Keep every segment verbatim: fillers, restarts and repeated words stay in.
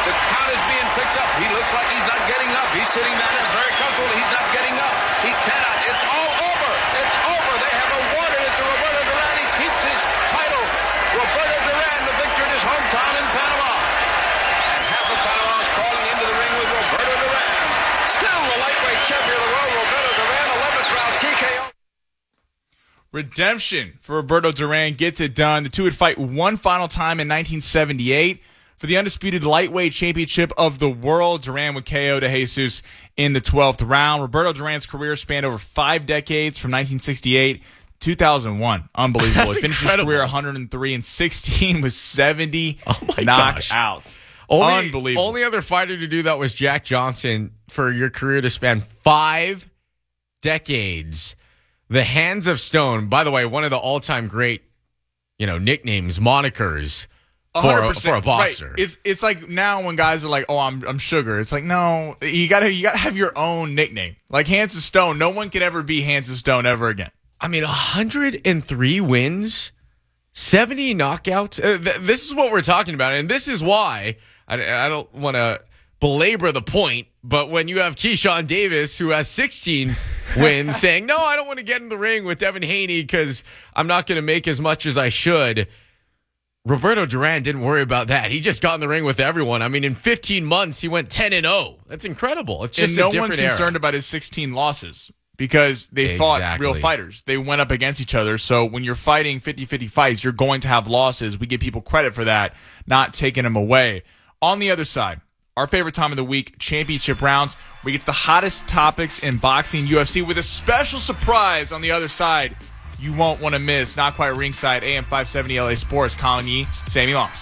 The count is being picked up. He looks like he's not getting up. He's sitting down there very comfortable. He's not getting up. He cannot. It's all over. It's over. They have awarded it to Roberto Duran. He keeps his title. Roberto Duran, the victor in his hometown in Panama. And half of Panama is crawling into the ring with Roberto Duran. Still the lightweight champion of the world, Roberto Duran, eleventh round T K O. Redemption for Roberto Duran gets it done. The two would fight one final time in nineteen seventy-eight for the undisputed lightweight championship of the world. Duran would K O De Jesus in the twelfth round. Roberto Duran's career spanned over five decades from nineteen sixty-eight to two thousand one. Unbelievable. That's he finished incredible. his career one hundred three and sixteen with seventy Oh my knockouts. gosh. Only, Unbelievable. Only other fighter to do that was Jack Johnson for your career to span five decades. The Hands of Stone, by the way, one of the all-time great, you know, nicknames, monikers for a, for a boxer. Right. It's it's like now when guys are like, "Oh, I'm I'm Sugar." It's like, no, you gotta you gotta have your own nickname. Like Hands of Stone. No one can ever be Hands of Stone ever again. I mean, one hundred three wins, seventy knockouts. Uh, th- this is what we're talking about, and this is why I, I don't want to belabor the point. But when you have Keyshawn Davis, who has sixteen wins, saying, no, I don't want to get in the ring with Devin Haney because I'm not going to make as much as I should. Roberto Duran didn't worry about that. He just got in the ring with everyone. I mean, in fifteen months, he went ten and oh. That's incredible. It's just and no a different one's era. concerned about his sixteen losses because they Exactly. fought real fighters. They went up against each other. So when you're fighting fifty-fifty fights, you're going to have losses. We give people credit for that, not taking them away. On the other side, our favorite time of the week, championship rounds. We get to the hottest topics in boxing, U F C, with a special surprise on the other side you won't want to miss. Not Quite Ringside, A M five seventy L A Sports. Colin Yee, Sammy Long.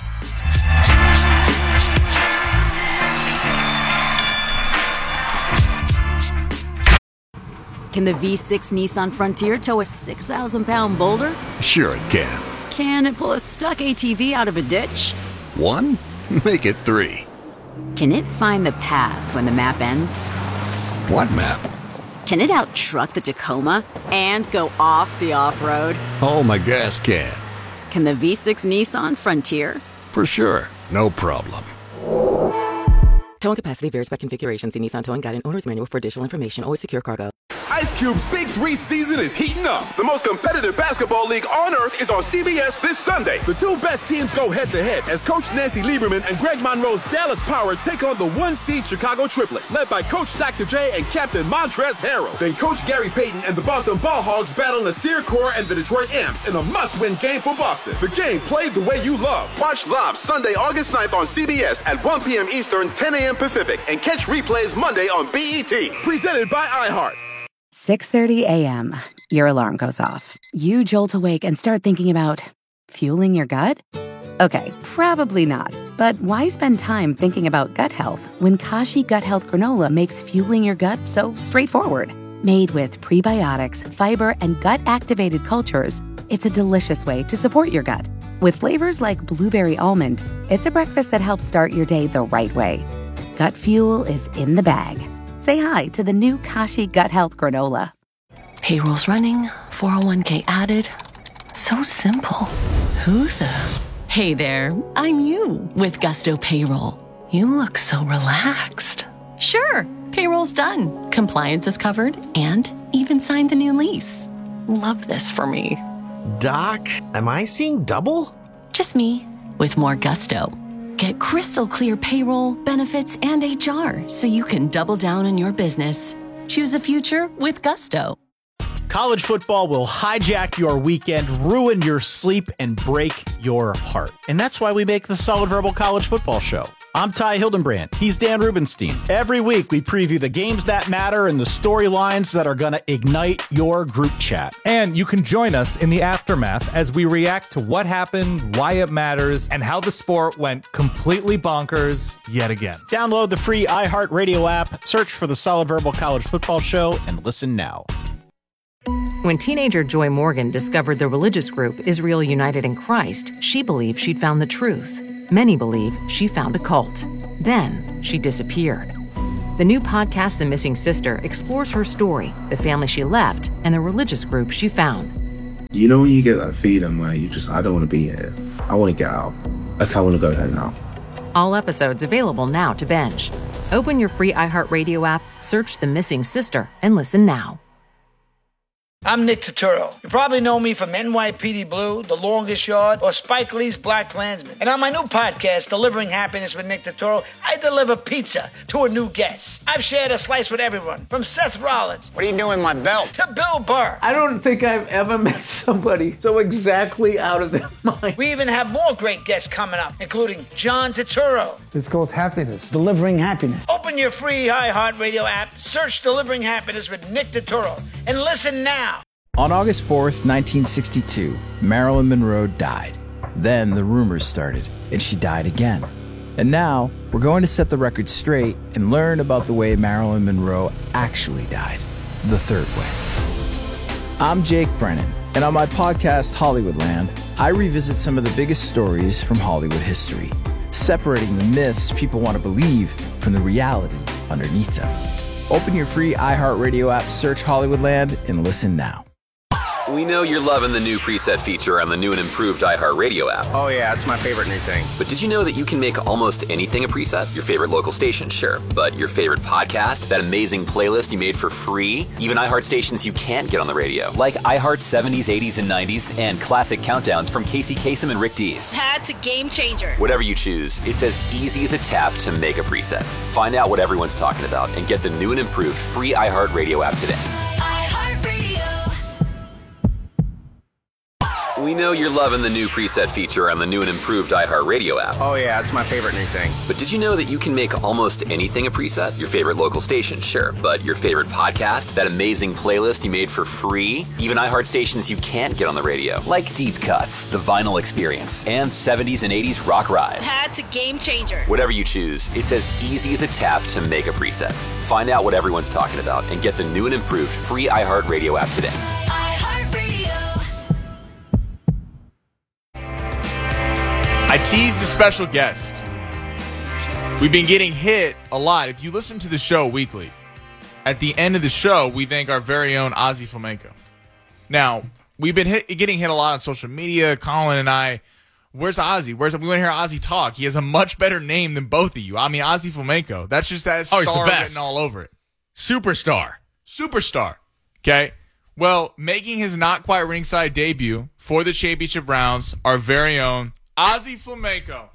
Can the V six Nissan Frontier tow a six thousand pound boulder? Sure it can. Can it pull a stuck A T V out of a ditch? One? Make it three. Can it find the path when the map ends? What map? Can it out-truck the Tacoma and go off the off-road? Oh, my gas can. Can the V six Nissan Frontier? For sure. No problem. Towing capacity varies by configuration. See Nissan Towing Guide and Owner's Manual for additional information. Always secure cargo. Ice Cube's Big Three season is heating up. The most competitive basketball league on earth is on C B S this Sunday. The two best teams go head-to-head as Coach Nancy Lieberman and Greg Monroe's Dallas Power take on the one-seed Chicago Triplets, led by Coach Doctor J and Captain Montrezl Harrell. Then Coach Gary Payton and the Boston Ball Hogs battle Nasir Kaur and the Detroit Amps in a must-win game for Boston. The game played the way you love. Watch live Sunday, August ninth on C B S at one p.m. Eastern, ten a.m. Pacific, and catch replays Monday on B E T. Presented by iHeart. six thirty a.m. Your alarm goes off. You jolt awake and start thinking about fueling your gut? Okay, probably not. But why spend time thinking about gut health when Kashi Gut Health Granola makes fueling your gut so straightforward? Made with prebiotics, fiber, and gut-activated cultures, it's a delicious way to support your gut. With flavors like blueberry almond, it's a breakfast that helps start your day the right way. Gut fuel is in the bag. Say hi to the new Kashi Gut Health Granola. Payroll's running, four oh one k added. So simple. Who the? Hey there, I'm you with Gusto Payroll. You look so relaxed. Sure, payroll's done. Compliance is covered and even signed the new lease. Love this for me. Doc, am I seeing double? Just me with more Gusto. Get crystal clear payroll, benefits, and H R so you can double down on your business. Choose a future with Gusto. College football will hijack your weekend, ruin your sleep, and break your heart. And that's why we make the Solid Verbal College Football Show. I'm Ty Hildenbrand. He's Dan Rubenstein. Every week, we preview the games that matter and the storylines that are going to ignite your group chat. And you can join us in the aftermath as we react to what happened, why it matters, and how the sport went completely bonkers yet again. Download the free iHeartRadio app, search for the Solid Verbal College Football Show, and listen now. When teenager Joy Morgan discovered the religious group Israel United in Christ, she believed she'd found the truth. Many believe she found a cult. Then she disappeared. The new podcast, The Missing Sister, explores her story, the family she left, and the religious group she found. You know when you get that feeling where you just, I don't want to be here. I want to get out. Like, I want to go there now. All episodes available now to binge. Open your free iHeartRadio app, search The Missing Sister, and listen now. I'm Nick Turturro. You probably know me from N Y P D Blue, The Longest Yard, or Spike Lee's Black Klansman. And on my new podcast, Delivering Happiness with Nick Turturro, I deliver pizza to a new guest. I've shared a slice with everyone, from Seth Rollins. What are you doing with my belt? To Bill Burr. I don't think I've ever met somebody so exactly out of their mind. We even have more great guests coming up, including John Turturro. It's called Happiness. Delivering Happiness. Open your free iHeartRadio app, search Delivering Happiness with Nick Turturro, and listen now. On August fourth, nineteen sixty-two, Marilyn Monroe died. Then the rumors started, and she died again. And now, we're going to set the record straight and learn about the way Marilyn Monroe actually died. The third way. I'm Jake Brennan, and on my podcast, Hollywoodland, I revisit some of the biggest stories from Hollywood history, separating the myths people want to believe from the reality underneath them. Open your free iHeartRadio app, search Hollywoodland, and listen now. We know you're loving the new preset feature on the new and improved iHeartRadio app. Oh yeah, it's my favorite new thing. But did you know that you can make almost anything a preset? Your favorite local station, sure. But your favorite podcast? That amazing playlist you made for free? Even iHeart stations you can't get on the radio. Like iHeart seventies, eighties, and nineties, and classic countdowns from Casey Kasem and Rick Dees. That's a game changer. Whatever you choose, it's as easy as a tap to make a preset. Find out what everyone's talking about and get the new and improved free iHeartRadio app today. We know you're loving the new preset feature on the new and improved iHeartRadio app. Oh yeah, it's my favorite new thing. But did you know that you can make almost anything a preset? Your favorite local station, sure. But your favorite podcast? That amazing playlist you made for free? Even iHeart stations you can't get on the radio. Like Deep Cuts, The Vinyl Experience, and seventies and eighties Rock Ride. That's a game changer. Whatever you choose, it's as easy as a tap to make a preset. Find out what everyone's talking about and get the new and improved free iHeartRadio app today. I teased a special guest. We've been getting hit a lot. If you listen to the show weekly, at the end of the show, we thank our very own Ozzy Flamenco. Now, we've been hit, getting hit a lot on social media. Colin and I, where's Ozzy? Where's we want to hear Ozzy talk? He has a much better name than both of you. I mean, Ozzy Flamenco. That's just that oh, star written all over it. Superstar. Superstar. Okay? Well, making his not quite ringside debut for the championship rounds, our very own Ozzy Flamenco.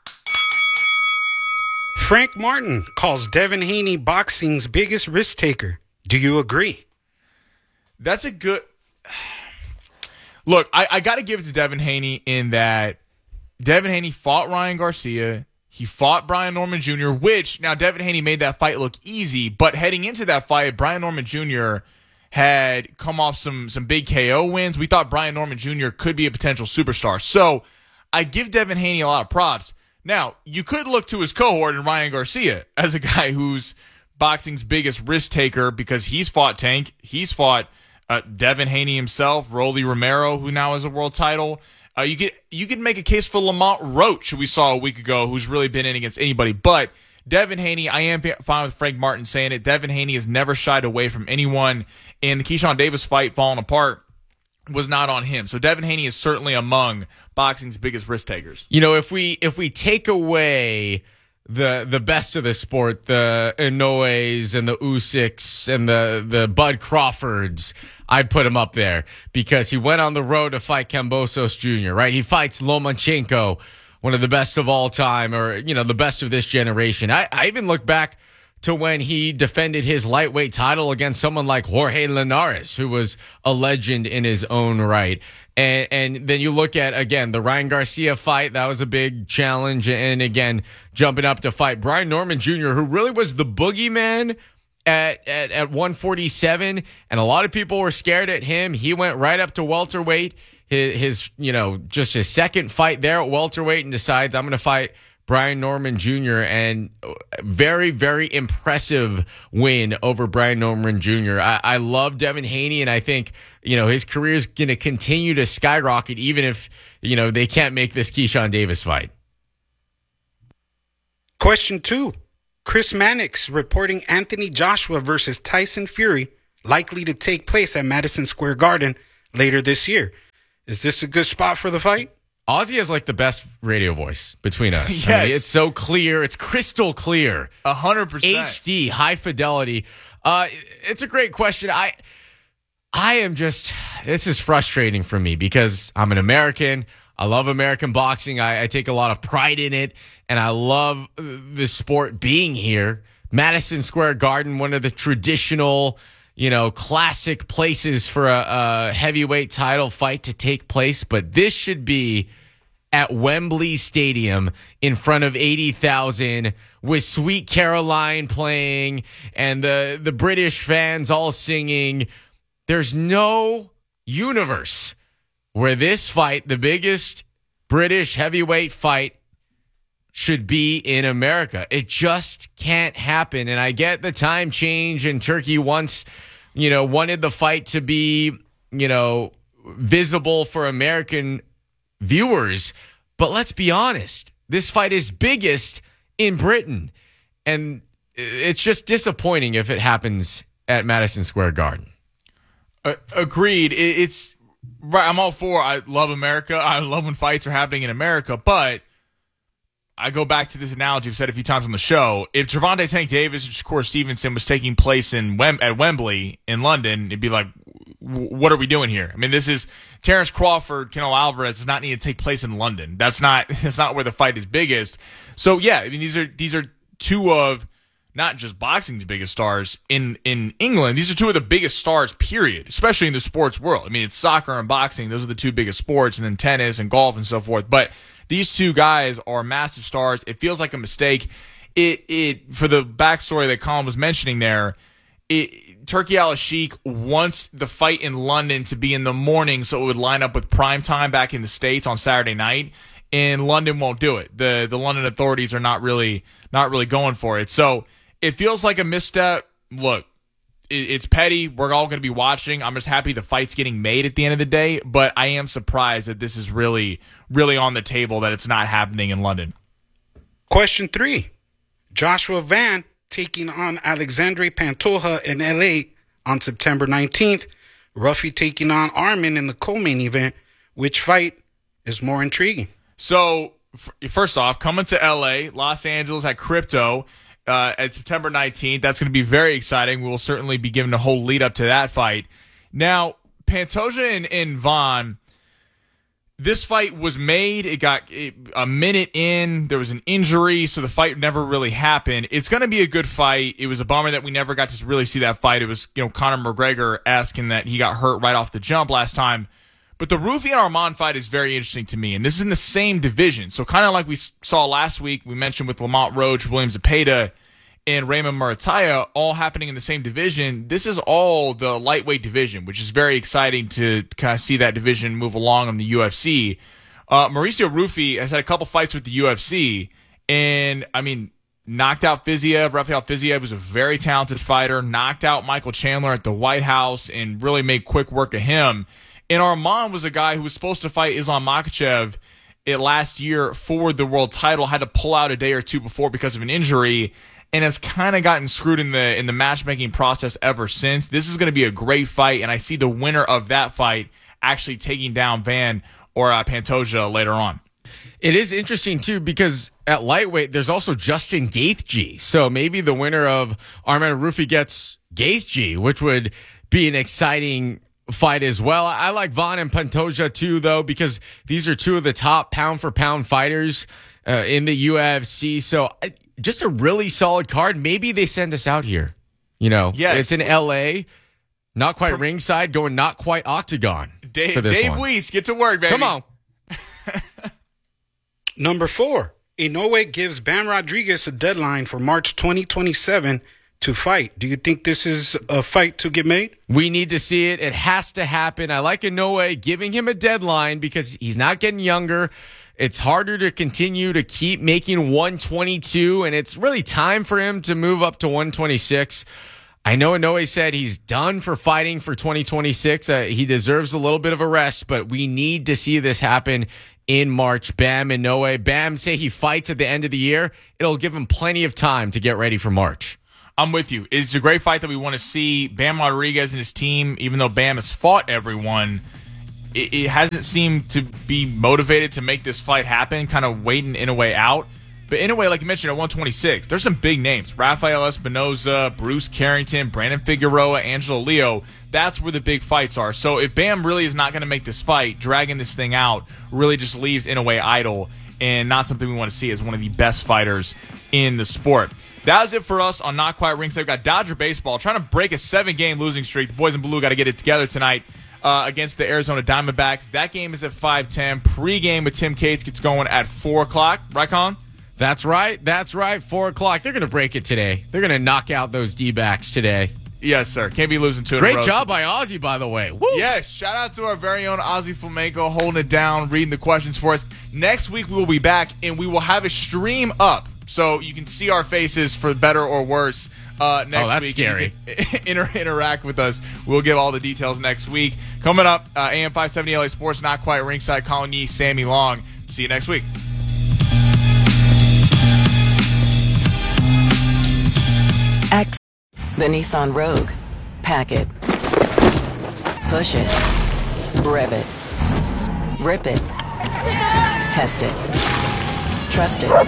Frank Martin calls Devin Haney boxing's biggest risk taker. Do you agree? That's a good... Look, I, I got to give it to Devin Haney in that Devin Haney fought Ryan Garcia. He fought Brian Norman Junior, which, now Devin Haney made that fight look easy, but heading into that fight, Brian Norman Junior had come off some, some big K O wins. We thought Brian Norman Junior could be a potential superstar. So... I give Devin Haney a lot of props. Now, you could look to his cohort in Ryan Garcia as a guy who's boxing's biggest risk taker because he's fought Tank. He's fought uh, Devin Haney himself, Rolly Romero, who now has a world title. Uh, you could you could make a case for Lamont Roach, who we saw a week ago, who's really been in against anybody. But Devin Haney, I am fine with Frank Martin saying it. Devin Haney has never shied away from anyone. In the Keyshawn Davis fight falling apart was not on him. So Devin Haney is certainly among boxing's biggest risk takers. You know, if we if we take away the the best of the sport, the Inoues and the Usyks and the the Bud Crawfords, I'd put him up there because he went on the road to fight Kambosos Junior, right? He fights Lomachenko, one of the best of all time, or, you know, the best of this generation. I, I even look back to when he defended his lightweight title against someone like Jorge Linares, who was a legend in his own right. And, and then you look at, again, the Ryan Garcia fight. That was a big challenge. And, again, jumping up to fight Brian Norman Junior, who really was the boogeyman at, at, at one forty-seven. And a lot of people were scared at him. He went right up to welterweight. His, his you know, just his second fight there at welterweight, and decides, I'm going to fight Brian Norman Junior, and very, very impressive win over Brian Norman Junior I, I love Devin Haney, and I think, you know, his career is going to continue to skyrocket, even if, you know, they can't make this Keyshawn Davis fight. Question two. Chris Mannix reporting Anthony Joshua versus Tyson Fury likely to take place at Madison Square Garden later this year. Is this a good spot for the fight? Ozzy has like the best radio voice between us. Yes. I mean, it's so clear. It's crystal clear. A hundred percent. H D, high fidelity. Uh, it's a great question. I, I am just, this is frustrating for me because I'm an American. I love American boxing. I, I take a lot of pride in it, and I love the sport being here. Madison Square Garden, one of the traditional, you know, classic places for a, a heavyweight title fight to take place. But this should be at Wembley Stadium in front of eighty thousand with Sweet Caroline playing and the, the British fans all singing. There's no universe where this fight, the biggest British heavyweight fight, should be in America. It just can't happen. And I get the time change, and Turkey once, you know, wanted the fight to be, you know, visible for American viewers. But let's be honest, this fight is biggest in Britain. And it's just disappointing if it happens at Madison Square Garden. Uh, agreed. It, it's right. I'm all for, I love America. I love when fights are happening in America, but I go back to this analogy I've said a few times on the show. If Gervonta Tank Davis and Shakur Stevenson was taking place in Wem- at Wembley in London, it'd be like, what are we doing here? I mean, this is Terrence Crawford, Canelo Alvarez does not need to take place in London. That's not that's not where the fight is biggest. So yeah, I mean, these are these are two of not just boxing's biggest stars in in England. These are two of the biggest stars, period, especially in the sports world. I mean, it's soccer and boxing; those are the two biggest sports, and then tennis and golf and so forth. But these two guys are massive stars. It feels like a mistake. It it for the backstory that Colin was mentioning there. It, Turki Al-Sheikh wants the fight in London to be in the morning so it would line up with prime time back in the States on Saturday night, and London won't do it. The the London authorities are not really not really going for it. So it feels like a misstep. Look, it, it's petty. We're all going to be watching. I'm just happy the fight's getting made at the end of the day, but I am surprised that this is really, really on the table, that it's not happening in London. Question three. Joshua Van taking on Alexandre Pantoja in L A on September nineteenth. Ruffy taking on Arman in the co-main event. Which fight is more intriguing? So, f- first off, coming to L A, Los Angeles at Crypto uh, at September nineteenth. That's going to be very exciting. We will certainly be given a whole lead up to that fight. Now, Pantoja and, and Vaughn, this fight was made. It got it, a minute in. There was an injury, so the fight never really happened. It's going to be a good fight. It was a bummer that we never got to really see that fight. It was, you know, Conor McGregor asking that he got hurt right off the jump last time. But the Rufi and Arman fight is very interesting to me, and this is in the same division. So kind of like we saw last week, we mentioned with Lamont Roach, William Zepeda, and Raymond Murataya all happening in the same division. This is all the lightweight division, which is very exciting to kind of see that division move along in the U F C. Uh, Mauricio Rufi has had a couple fights with the U F C, and, I mean, knocked out Fiziev. Rafael Fiziev was a very talented fighter, knocked out Michael Chandler at the White House, and really made quick work of him. And Arman was a guy who was supposed to fight Islam Makhachev it last year for the world title, had to pull out a day or two before because of an injury, and has kind of gotten screwed in the in the matchmaking process ever since. This is going to be a great fight, and I see the winner of that fight actually taking down Van or uh, Pantoja later on. It is interesting, too, because at lightweight, there's also Justin Gaethje. So maybe the winner of Arman Rufi gets Gaethje, which would be an exciting fight as well. I like Vaughn and Pantoja, too, though, because these are two of the top pound-for-pound fighters uh, in the U F C. So I, just a really solid card. Maybe they send us out here. You know, yes. It's in L A, not quite ringside, going not quite octagon. Dave, for this Dave one. Weiss, get to work, baby. Come on. Number four, Inoue gives Bam Rodriguez a deadline for March twenty twenty-seven to fight. Do you think this is a fight to get made? We need to see it. It has to happen. I like Inoue giving him a deadline because he's not getting younger. It's harder to continue to keep making one twenty-two, and it's really time for him to move up to one twenty-six. I know Inoue said he's done for fighting for twenty twenty-six. Uh, he deserves a little bit of a rest, but we need to see this happen in March. Bam Inoue. Bam say he fights at the end of the year. It'll give him plenty of time to get ready for March. I'm with you. It's a great fight that we want to see. Bam Rodriguez and his team, even though Bam has fought everyone, it, it hasn't seemed to be motivated to make this fight happen, kind of waiting Inoue out. But Inoue, like you mentioned, at one twenty-six, there's some big names. Rafael Espinoza, Bruce Carrington, Brandon Figueroa, Angelo Leo. That's where the big fights are. So if Bam really is not going to make this fight, dragging this thing out really just leaves Inoue idle and not something we want to see as one of the best fighters in the sport. That was it for us on Not Quite Ringside. We've got Dodger Baseball trying to break a seven-game losing streak. The boys in blue got to get it together tonight uh, against the Arizona Diamondbacks. That game is at five ten. Pre-game with Tim Cates gets going at four o'clock. Right, Colin? That's right. That's right. four o'clock. They're going to break it today. They're going to knock out those D-backs today. Yes, sir. Can't be losing two in a row. Great job by Ozzy, by the way. Woo! Yes, shout out to our very own Ozzy Flamenco holding it down, reading the questions for us. Next week we will be back, and we will have a stream up so you can see our faces for better or worse uh, next week. Oh, that's week. Scary. Inter- interact with us. We'll give all the details next week. Coming up, uh, A M five seventy L A Sports, Not Quite Ringside, Colin Yee, Sammy Long. See you next week. X. The Nissan Rogue. Pack it. Push it. Rev it. Rip it. Test it. Trust it.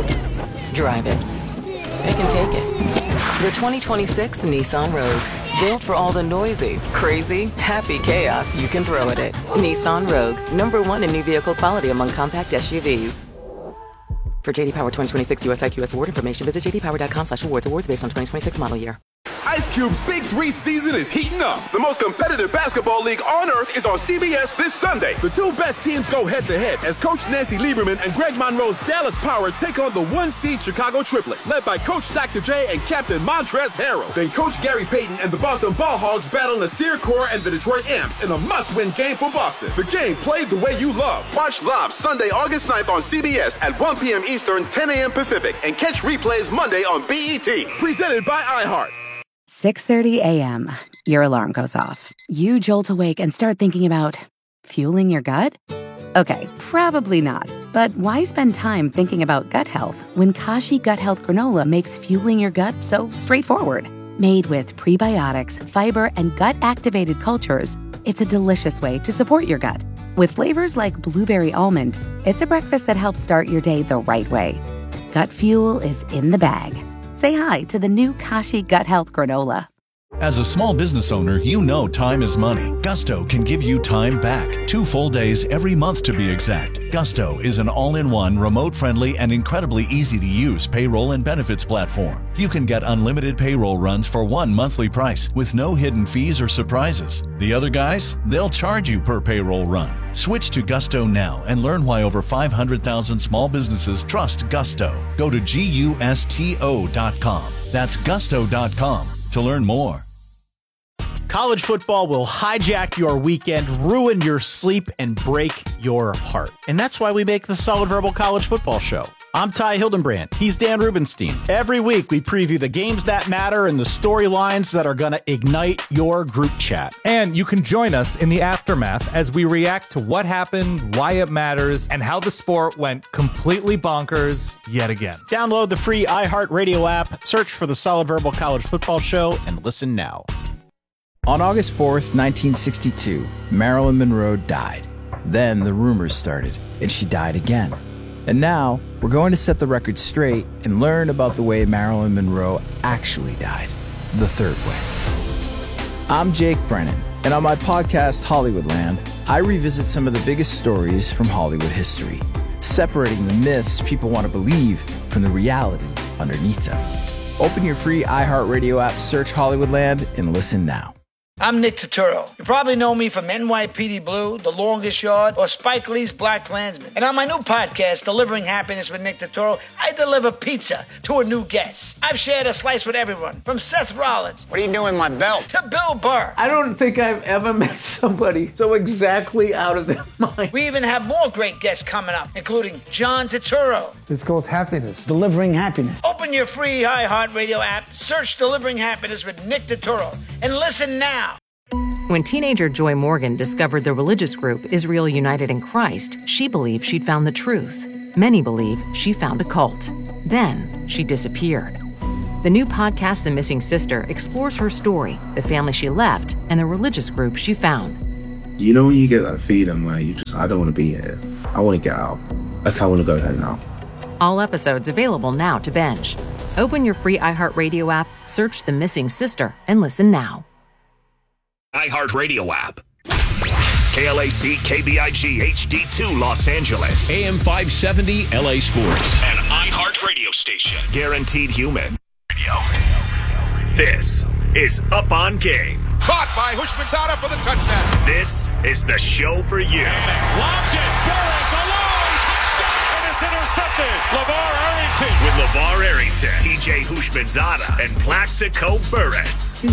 Drive it. It can take it. The twenty twenty-six Nissan Rogue. Built for all the noisy, crazy, happy chaos you can throw at it. Nissan Rogue. Number one in new vehicle quality among compact S U Vs. For J D Power twenty twenty-six U S I Q S award information, visit j d power dot com slash awards. Awards based on twenty twenty-six model year. Ice Cube's Big Three season is heating up. The most competitive basketball league on earth is on C B S this Sunday. The two best teams go head-to-head as Coach Nancy Lieberman and Greg Monroe's Dallas Power take on the one-seed Chicago Triplets, led by Coach Doctor J and Captain Montrezl Harrell. Then Coach Gary Payton and the Boston Ball Hogs battle Nasir Kaur and the Detroit Amps in a must-win game for Boston. The game played the way you love. Watch live Sunday, August ninth on C B S at one p.m. Eastern, ten a.m. Pacific, and catch replays Monday on B E T. Presented by iHeart. six thirty a.m. Your alarm goes off. You jolt awake and start thinking about fueling your gut? Okay, probably not. But why spend time thinking about gut health when Kashi Gut Health Granola makes fueling your gut so straightforward? Made with prebiotics, fiber, and gut-activated cultures, it's a delicious way to support your gut. With flavors like blueberry almond, it's a breakfast that helps start your day the right way. Gut fuel is in the bag. Say hi to the new Kashi Gut Health Granola. As a small business owner, you know time is money. Gusto can give you time back. Two full days every month to be exact. Gusto is an all-in-one, remote-friendly, and incredibly easy-to-use payroll and benefits platform. You can get unlimited payroll runs for one monthly price with no hidden fees or surprises. The other guys, they'll charge you per payroll run. Switch to Gusto now and learn why over five hundred thousand small businesses trust Gusto. Go to gusto dot com. That's gusto dot com to learn more. College football will hijack your weekend, ruin your sleep, and break your heart. And that's why we make the Solid Verbal College Football Show. I'm Ty Hildenbrand. He's Dan Rubenstein. Every week, we preview the games that matter and the storylines that are going to ignite your group chat. And you can join us in the aftermath as we react to what happened, why it matters, and how the sport went completely bonkers yet again. Download the free iHeartRadio app, search for the Solid Verbal College Football Show, and listen now. On August fourth, nineteen sixty-two, Marilyn Monroe died. Then the rumors started, and she died again. And now, we're going to set the record straight and learn about the way Marilyn Monroe actually died, the third way. I'm Jake Brennan, and on my podcast, Hollywoodland, I revisit some of the biggest stories from Hollywood history, separating the myths people want to believe from the reality underneath them. Open your free iHeartRadio app, search Hollywoodland, and listen now. I'm Nick Turturro. You probably know me from N Y P D Blue, The Longest Yard, or Spike Lee's Black Klansman. And on my new podcast, Delivering Happiness with Nick Turturro, I deliver pizza to a new guest. I've shared a slice with everyone, from Seth Rollins. What are you doing with my belt? To Bill Burr. I don't think I've ever met somebody so exactly out of their mind. We even have more great guests coming up, including John Turturro. It's called Happiness. Delivering Happiness. Open your free iHeartRadio app, search Delivering Happiness with Nick Turturro, and listen now. When teenager Joy Morgan discovered the religious group Israel United in Christ, she believed she'd found the truth. Many believe she found a cult. Then she disappeared. The new podcast, The Missing Sister, explores her story, the family she left, and the religious group she found. You know when you get that feeling where you just, I don't want to be here. I want to get out. Like, I want to go there now. All episodes available now to binge. Open your free iHeartRadio app, search The Missing Sister, and listen now. iHeartRadio app. K L A C K B I G H D two Los Angeles. A M five seventy L A Sports. An iHeart radio station. Guaranteed human. Radio. This is Up on Game. Caught by Hushmanzada for the touchdown. This is the show for you. Lobs it. Burris alone. Touchdown. And it's intercepted. LeVar Arrington. With LeVar Arrington, T J Hushmanzada, and Plaxico Burris.